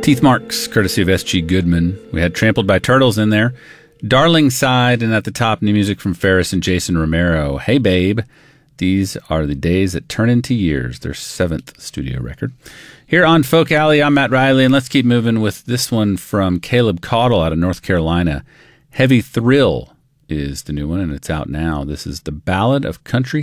Teeth Marks, courtesy of S.G. Goodman. We had Trampled by Turtles in there. Darling Side, and at the top, new music from Ferris and Jason Romero. Hey Babe, these are the days that turn into years, their 7th studio record. Here on Folk Alley, I'm Matt Riley, and let's keep moving with this one from Caleb Caudle out of North Carolina. Heavy Thrill is the new one, and it's out now. This is The Ballad of Country